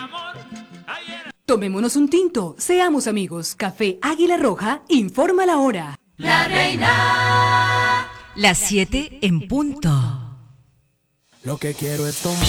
Tomémonos un tinto, seamos amigos. Café Águila Roja informa la hora. La Reina. Las 7 en punto. Lo que quiero es tomar.